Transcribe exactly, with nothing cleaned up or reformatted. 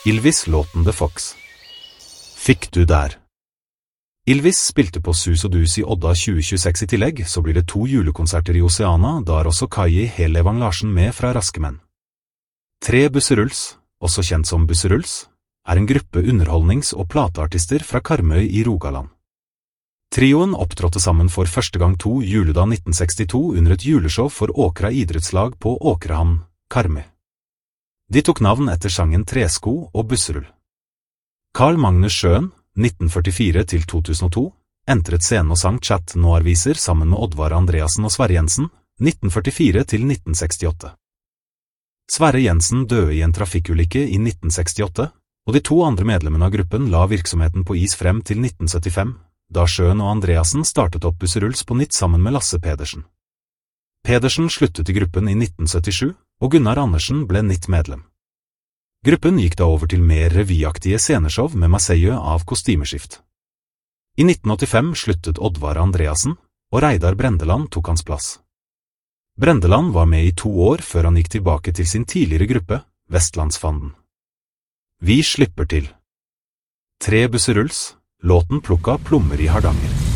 Ylvis-låten The Fox. Fikk du der? Ylvis spilte på Sus og Dus i Odda tjue tjueseks i tillegg, så blir det to julekonserter i Oceana, da er også Kai Helevang Larsen med fra Raske Menn. Tre Busseruls, også kjent som Busseruls, er en gruppe underholdnings- og plateartister fra Karmøy i Rogaland. Trioen opptrådte sammen for første gang to juledag nitten sekstito under et juleshow for Åkra idrettslag på Åkrehamn, Karmøy. De tok navn etter sangen Tresko og Busserull. Carl Magnus Sjøen, nitten førtifire til to tusen og to, entret scenen og sang Chat Noir-viser sammen med Oddvar Andreassen og Sverre Jensen, nitten førtifire til nitten sekstiåtte. Sverre Jensen døde i en trafikkulykke i nitten sekstiåtte, og de to andre medlemmene av gruppen la virksomheten på is frem til nitten syttifem, da Sjøen og Andreassen startet opp Busserulls på nytt sammen med Lasse Pedersen. Pedersen sluttet i gruppen i nitten syttisju, og Gunnar Andersen ble nytt medlem. Gruppen gikk da over til mer revyaktige sceneshow med Maceieu av kostymeskift. I nitten åttifem sluttet Oddvar Andreassen, og Reidar Brendeland tok hans plass. Brendeland var med i to år før han gikk tilbake til sin tidligere gruppe, Vestlandsfanden. Vi slipper til. Tre Busserulls, låten plukka plommer i Hardanger.